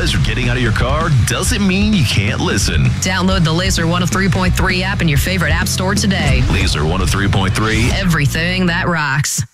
because you're getting out of your car doesn't mean you can't listen. Download the Laser 103.3 app in your favorite app store today. Laser 103.3. Everything that rocks.